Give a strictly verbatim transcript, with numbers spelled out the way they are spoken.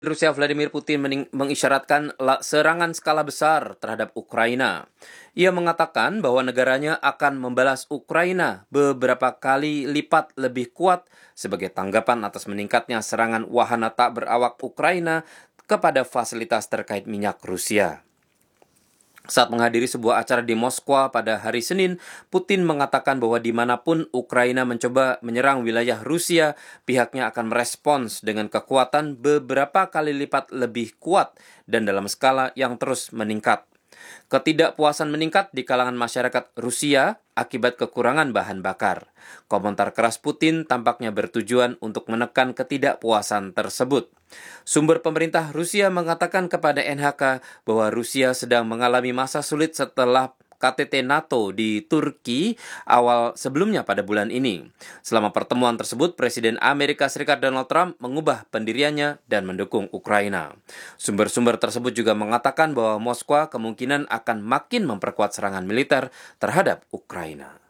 Rusia Vladimir Putin mening- mengisyaratkan la- serangan skala besar terhadap Ukraina. Ia mengatakan bahwa negaranya akan membalas Ukraina beberapa kali lipat lebih kuat sebagai tanggapan atas meningkatnya serangan wahana tak berawak Ukraina kepada fasilitas terkait minyak Rusia. Saat menghadiri sebuah acara di Moskwa pada hari Senin, Putin mengatakan bahwa dimanapun Ukraina mencoba menyerang wilayah Rusia, pihaknya akan merespons dengan kekuatan beberapa kali lipat lebih kuat dan dalam skala yang terus meningkat. Ketidakpuasan meningkat di kalangan masyarakat Rusia akibat kekurangan bahan bakar. Komentar keras Putin tampaknya bertujuan untuk menekan ketidakpuasan tersebut. Sumber pemerintah Rusia mengatakan kepada N H K bahwa Rusia sedang mengalami masa sulit setelah K T T NATO di Turki awal sebelumnya pada bulan ini. Selama pertemuan tersebut, Presiden Amerika Serikat Donald Trump mengubah pendiriannya dan mendukung Ukraina. Sumber-sumber tersebut juga mengatakan bahwa Moskwa kemungkinan akan makin memperkuat serangan militer terhadap Ukraina.